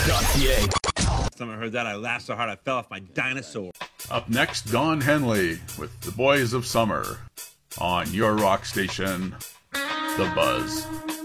Time I heard that, I laughed so hard I fell off my dinosaur. Up next, Don Henley with The Boys of Summer on your rock station, The Buzz.